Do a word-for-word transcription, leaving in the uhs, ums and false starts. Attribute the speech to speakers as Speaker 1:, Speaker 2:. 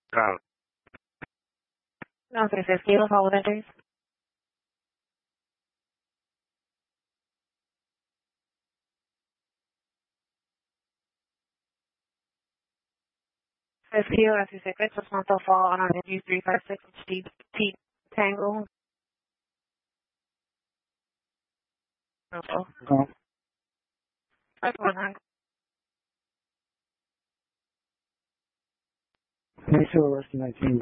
Speaker 1: Got it.
Speaker 2: No, three fifty, with all vendors. fifty, as you say, it's not so far on our G three five six T T Tango. Oh,
Speaker 1: Oh.
Speaker 2: that's one hundred.
Speaker 1: Make sure we're nineteen.